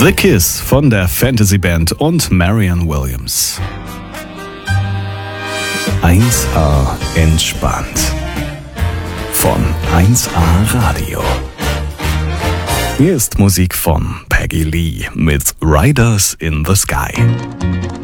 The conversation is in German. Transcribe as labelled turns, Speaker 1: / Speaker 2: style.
Speaker 1: The Kiss von der Fantasy Band und Marianne Williams. 1A entspannt von 1A Radio. Hier ist Musik von Peggy Lee mit Riders in the Sky.